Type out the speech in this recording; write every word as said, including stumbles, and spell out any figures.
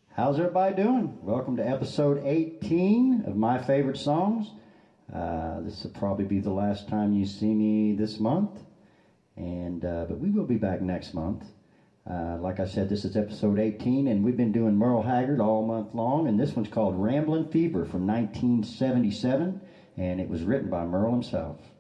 How's everybody doing? Welcome to episode eighteen of My Favorite Songs. Uh, this will probably be the last time you see me this month, and uh, but we will be back next month. Uh, like I said, this is episode eighteen, and we've been doing Merle Haggard all month long, and this one's called Ramblin' Fever from nineteen seventy-seven, and it was written by Merle himself.